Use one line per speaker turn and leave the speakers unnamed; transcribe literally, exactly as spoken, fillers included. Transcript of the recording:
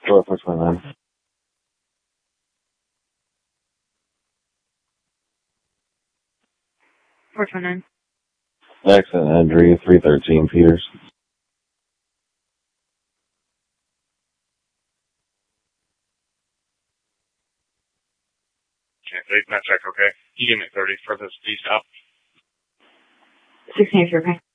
four twenty-nine.
four twenty-nine.
Accident injury, three thirteen Peters.
Okay, they, that check, okay? You give me thirty for this piece up.
sixteen, okay.